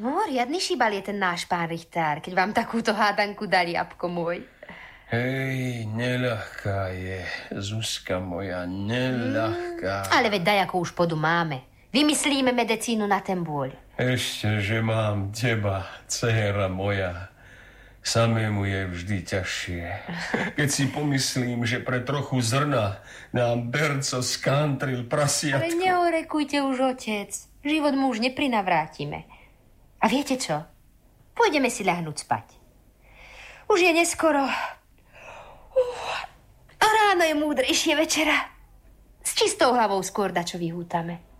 No, riadny šibal je ten náš pán Richtár, keď vám takúto hádanku dali, Apko môj. Hej, neľahká je, Zuzka moja, neľahká. Ale veď daj, ako už podu máme. Vymyslíme medicínu na ten bôľ. Ešte, že mám teba, dcéra moja. Samému je vždy ťažšie. Keď si pomyslím, že pre trochu zrna nám Berco skantril prasiatko. Ale neorekujte už, otec. Život mu už neprinavrátime. A viete čo? Pôjdeme si ľahnúť spať. Už je neskoro. A ráno je múdrejšie večera. S čistou hlavou skôr dačo vyhútame.